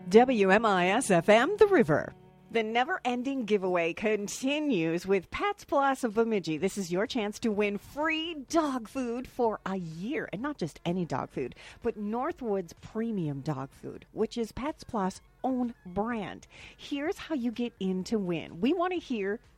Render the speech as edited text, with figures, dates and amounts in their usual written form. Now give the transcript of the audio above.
WMIS FM, The River. The never-ending giveaway continues with Pets Plus of Bemidji. This is your chance to win free dog food for a year. And not just any dog food, but Northwood's premium dog food, which is Pets Plus' own brand. Here's how you get in to win. We want to hear